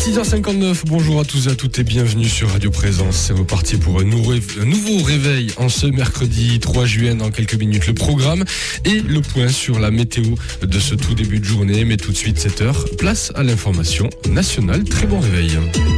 6h59, bonjour à tous et à toutes et bienvenue sur Radio Présence. C'est reparti pour un nouveau réveil en ce mercredi 3 juin. Dans quelques minutes, le programme et le point sur la météo de ce tout début de journée. Mais tout de suite, 7h, place à l'information nationale. Très bon réveil.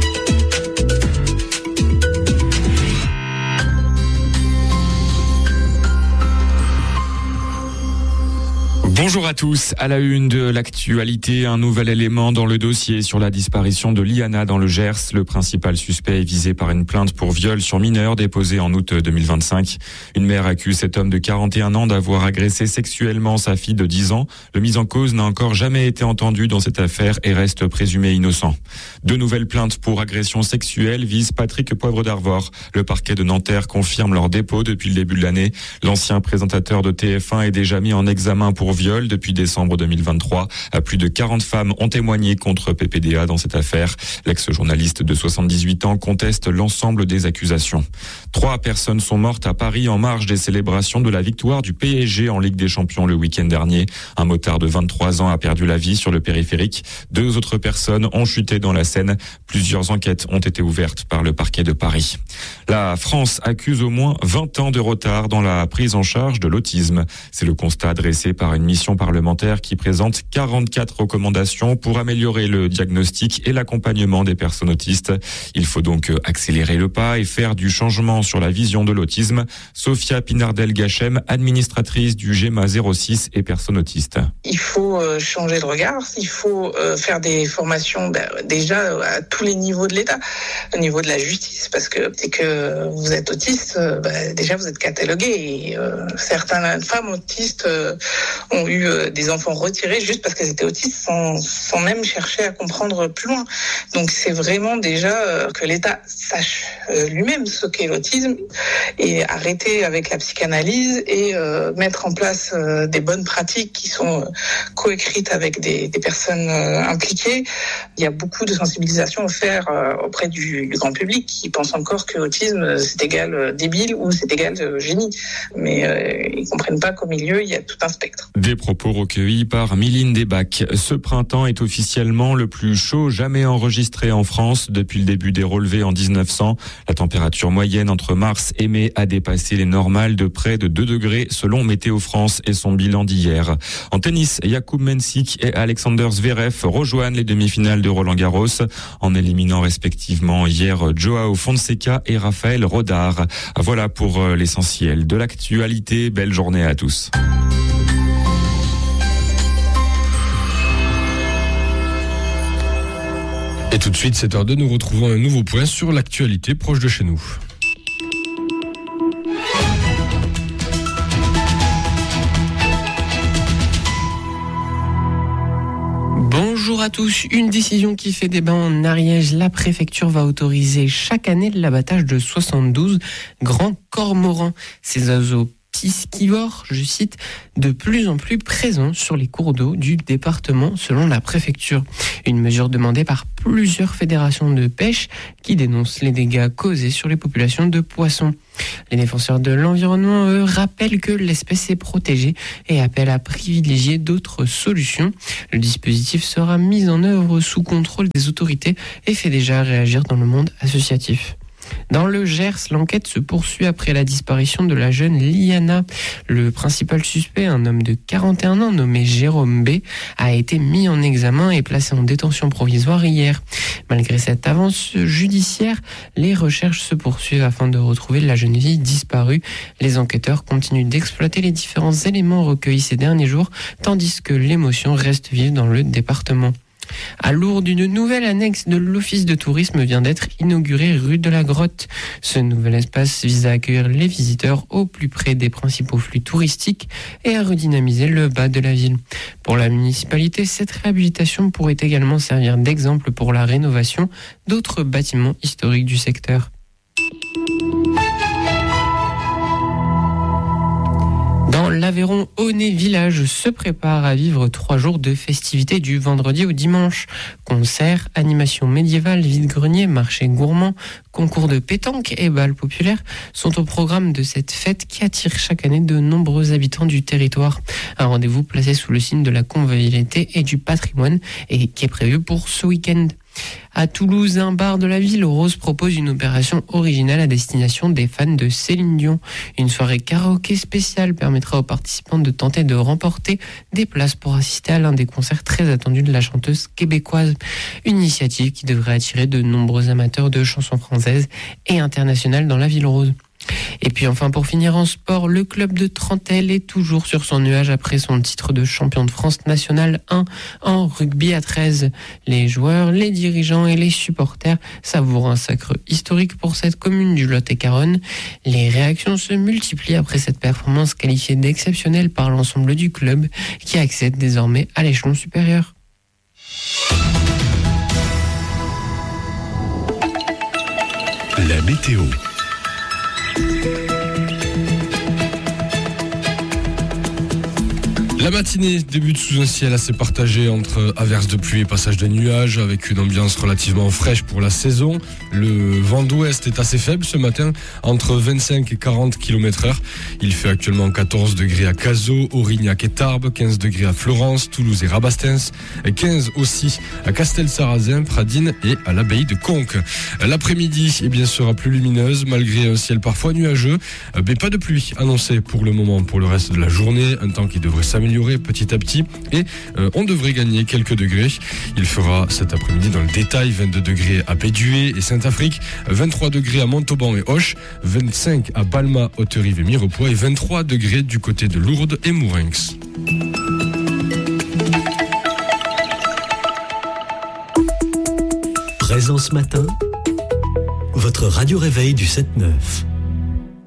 Bonjour à tous. À la une de l'actualité, un nouvel élément dans le dossier sur la disparition de Liana dans le Gers. Le principal suspect est visé par une plainte pour viol sur mineur déposée en août 2025. Une mère accuse cet homme de 41 ans d'avoir agressé sexuellement sa fille de 10 ans. Le mis en cause n'a encore jamais été entendu dans cette affaire et reste présumé innocent. Deux nouvelles plaintes pour agression sexuelle visent Patrick Poivre d'Arvor. Le parquet de Nanterre confirme leur dépôt depuis le début de l'année. L'ancien présentateur de TF1 est déjà mis en examen pour viol depuis décembre 2023. Plus de 40 femmes ont témoigné contre PPDA dans cette affaire. L'ex-journaliste de 78 ans conteste l'ensemble des accusations. 3 personnes sont mortes à Paris en marge des célébrations de la victoire du PSG en Ligue des Champions le week-end dernier. Un motard de 23 ans a perdu la vie sur le périphérique. 2 autres personnes ont chuté dans la Seine. Plusieurs enquêtes ont été ouvertes par le parquet de Paris. La France accuse au moins 20 ans de retard dans la prise en charge de l'autisme. C'est le constat dressé par une mission parlementaire qui présente 44 recommandations pour améliorer le diagnostic et l'accompagnement des personnes autistes. Il faut donc accélérer le pas et faire du changement sur la vision de l'autisme. Sophia Pinardel-Gachem, administratrice du GEMA 06 et personnes autistes. Il faut changer de regard, il faut faire des formations déjà à tous les niveaux de l'État, au niveau de la justice, parce que c'est que vous êtes autiste, déjà vous êtes catalogué et certaines femmes autistes ont eu des enfants retirés juste parce qu'elles étaient autistes sans même chercher à comprendre plus loin. Donc c'est vraiment déjà que l'État sache lui-même ce qu'est l'autisme et arrêter avec la psychanalyse et mettre en place des bonnes pratiques qui sont coécrites avec des personnes impliquées. Il y a beaucoup de sensibilisation à faire auprès du grand public qui pense encore que l'autisme c'est égal débile ou c'est égal génie. Mais ils comprennent pas qu'au milieu il y a tout un spectre. Des propos recueillis par Miline Desbacs. Ce printemps est officiellement le plus chaud jamais enregistré en France depuis le début des relevés en 1900. La température moyenne entre mars et mai a dépassé les normales de près de 2 degrés selon Météo France et son bilan d'hier. En tennis, Jakub Mensik et Alexander Zverev rejoignent les demi-finales de Roland-Garros en éliminant respectivement hier Joao Fonseca et Raphaël Rodar. Voilà pour l'essentiel de l'actualité. Belle journée à tous. Et tout de suite, 7h02, nous retrouvons un nouveau point sur l'actualité proche de chez nous. Bonjour à tous. Une décision qui fait débat en Ariège. La préfecture va autoriser chaque année l'abattage de 72 grands cormorans. Ces oiseaux piscivores, je cite, de plus en plus présents sur les cours d'eau du département selon la préfecture. Une mesure demandée par plusieurs fédérations de pêche qui dénoncent les dégâts causés sur les populations de poissons. Les défenseurs de l'environnement, eux, rappellent que l'espèce est protégée et appellent à privilégier d'autres solutions. Le dispositif sera mis en œuvre sous contrôle des autorités et fait déjà réagir dans le monde associatif. Dans le Gers, l'enquête se poursuit après la disparition de la jeune Liana. Le principal suspect, un homme de 41 ans nommé Jérôme B, a été mis en examen et placé en détention provisoire hier. Malgré cette avance judiciaire, les recherches se poursuivent afin de retrouver la jeune fille disparue. Les enquêteurs continuent d'exploiter les différents éléments recueillis ces derniers jours, tandis que l'émotion reste vive dans le département. À Lourdes, une nouvelle annexe de l'Office de tourisme vient d'être inaugurée rue de la Grotte. Ce nouvel espace vise à accueillir les visiteurs au plus près des principaux flux touristiques et à redynamiser le bas de la ville. Pour la municipalité, cette réhabilitation pourrait également servir d'exemple pour la rénovation d'autres bâtiments historiques du secteur. Dans l'Aveyron, Aunay Village se prépare à vivre 3 jours de festivités du vendredi au dimanche. Concerts, animations médiévales, vide-grenier, marché gourmand, concours de pétanque et bal populaire sont au programme de cette fête qui attire chaque année de nombreux habitants du territoire. Un rendez-vous placé sous le signe de la convivialité et du patrimoine et qui est prévu pour ce week-end. À Toulouse, un bar de la ville rose propose une opération originale à destination des fans de Céline Dion. Une soirée karaoké spéciale permettra aux participants de tenter de remporter des places pour assister à l'un des concerts très attendus de la chanteuse québécoise. Une initiative qui devrait attirer de nombreux amateurs de chansons françaises et internationales dans la ville rose. Et puis enfin, pour finir en sport, le club de Trentelle est toujours sur son nuage après son titre de champion de France national 1 en rugby à 13. Les joueurs, les dirigeants et les supporters savourent un sacre historique pour cette commune du Lot-et-Garonne. Les réactions se multiplient après cette performance qualifiée d'exceptionnelle par l'ensemble du club qui accède désormais à l'échelon supérieur. La météo. La matinée débute sous un ciel assez partagé entre averses de pluie et passage de nuages, avec une ambiance relativement fraîche pour la saison. Le vent d'ouest est assez faible ce matin, entre 25 et 40 km/h. Il fait actuellement 14 degrés à Cazaux, Aurignac et Tarbes, 15 degrés à Florence, Toulouse et Rabastens, 15 aussi à Castelsarrasin, Pradines et à l'abbaye de Conques. L'après-midi sera plus lumineuse, malgré un ciel parfois nuageux, mais pas de pluie annoncée pour le moment pour le reste de la journée. Un temps qui devrait s'améliorer petit à petit et on devrait gagner quelques degrés. Il fera cet après-midi dans le détail 22 degrés à Béduet et Saint-Afrique, 23 degrés à Montauban et Auch, 25 à Balma, Haute-Rive et Mirepoix et 23 degrés du côté de Lourdes et Mourenx. Présent ce matin, votre radio réveil du 7-9.